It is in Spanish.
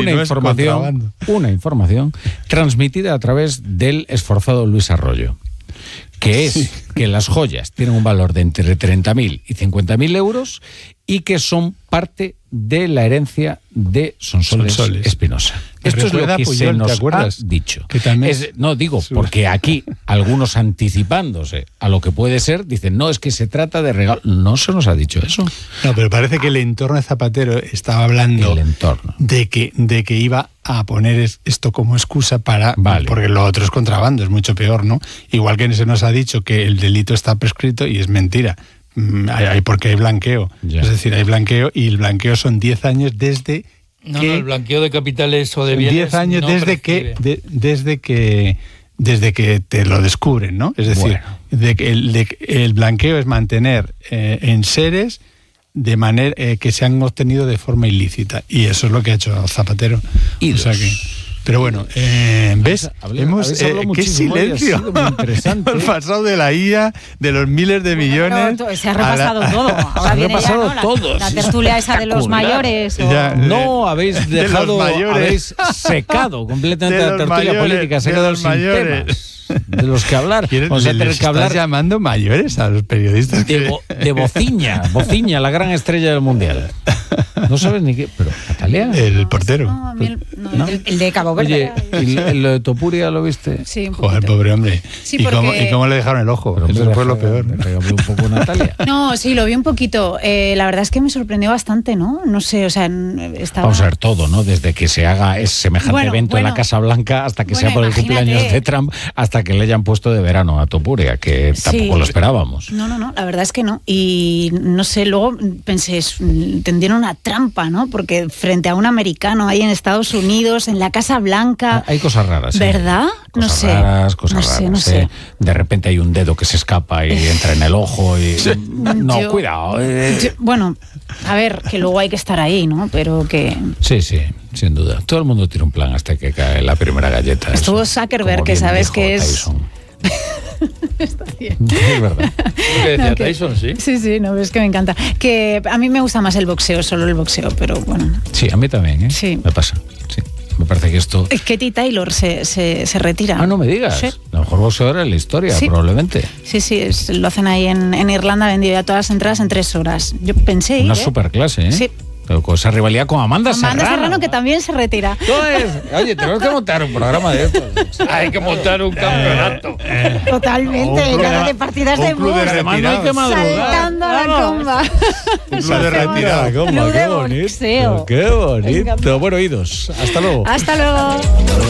una información transmitida a través del esforzado Luis Arroyo, que es que las joyas tienen un valor de entre 30.000 y 50.000 euros y que son parte de la herencia de Sonsoles Espinosa. Esto es lo que se nos ha dicho. No digo, porque aquí algunos anticipándose a lo que puede ser, dicen, no, es que se trata de regalo. No se nos ha dicho eso. No, pero parece que el entorno de Zapatero estaba hablando de que iba a poner esto como excusa para... Porque lo otro es contrabando, es mucho peor, ¿no? Igual que se nos ha dicho que el delito está prescrito y es mentira. Porque hay blanqueo. Es decir, hay blanqueo y el blanqueo son 10 años desde el blanqueo de capitales o de bienes 10 años desde que te lo descubren, ¿no? Es decir, el blanqueo es mantener enseres de manera que se han obtenido de forma ilícita. Y eso es lo que ha hecho Zapatero. Pero bueno, ¿ves? ¡Qué silencio! Hemos pasado de la IA, de los miles de millones... Se ha repasado todo. Ahora viene la tertulia esa de los mayores. No, habéis secado completamente la tertulia política, se ha quedado sin temas de los que hablar. Vamos a tener que hablar. ¿Estás llamando mayores a los periodistas? De Bociña, la gran estrella del Mundial. No sabes ni qué, pero Natalia. El portero. El de Cabo Verde. Oye, ¿y lo de Topuria lo viste? Sí, joder, pobre hombre. Sí, ¿Y cómo le dejaron el ojo? Eso fue lo peor. Un poco Natalia. No, sí, lo vi un poquito. La verdad es que me sorprendió bastante, ¿no? No sé, o sea, estaba... Vamos a ver todo, ¿no? Desde que se haga semejante evento en la Casa Blanca hasta que sea por el cumpleaños de Trump, hasta que le hayan puesto de verano a Topuria, que tampoco lo esperábamos. No, la verdad es que no. Y no sé, luego pensé, tendieron una trampa, ¿no? Porque frente a un americano ahí en Estados Unidos, en la Casa Blanca... Hay cosas raras. ¿Verdad? Cosas raras. No sé. De repente hay un dedo que se escapa y entra en el ojo y... Cuidado. Bueno, a ver, que luego hay que estar ahí, ¿no? Pero que... Sí, sin duda. Todo el mundo tiene un plan hasta que cae la primera galleta. Estuvo Zuckerberg, que sabes que es... Tyson. Está bien. Es verdad. ¿Qué decía Tyson, sí? Sí, no, es que me encanta. Que a mí me gusta más el boxeo, solo el boxeo, pero bueno. Sí, a mí también, ¿eh? Sí. Me pasa, sí. Me parece que esto... Katie Taylor se retira. No me digas. Sí. La mejor boxeadora en la historia, probablemente. Sí, lo hacen ahí en Irlanda, vendido ya todas las entradas en 3 horas. Yo pensé... Una superclase, ¿eh? Sí. Pero con esa rivalidad con Amanda Serrano, que también se retira. Oye, tenemos que montar un programa de esto. Hay que montar un campeonato. Totalmente, nada de partidas de box. Saltando a la comba. Un club de retirada, qué bonito. Qué bonito. Bueno, idos. Hasta luego. Hasta luego.